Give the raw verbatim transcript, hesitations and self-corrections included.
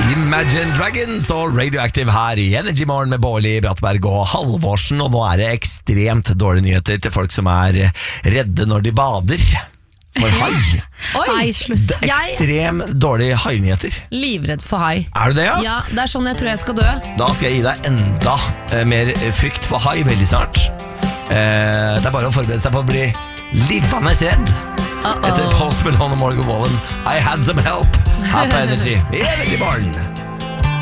Imagine Dragons og Radioactive her i Energy Morgen med Bårli, Brattberg og Halvorsen. Og nå er det ekstremt dårlige nyheter til folk som er redde når de bader. For hai. Nei, slutt. Det er ekstrem dårlige hainyheter. Livredd for hai. Er du det, ja? Ja, det er sånn jeg tror jeg skal dø. Da skal jeg gi deg enda eh, mer frykt for hai veldig snart. eh, Det er bare å forberede seg på å bli livende redd. Uh-oh. Etter Post Malone og Morgan Wallen, I had some help. Her på Energy, i Energy Morgen.